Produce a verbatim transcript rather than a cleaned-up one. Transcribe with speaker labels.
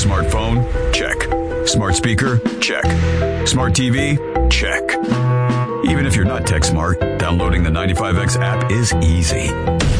Speaker 1: Smartphone? Check. Smart speaker? Check. Smart T V? Check. Even if you're not tech smart, downloading the ninety-five X app is easy.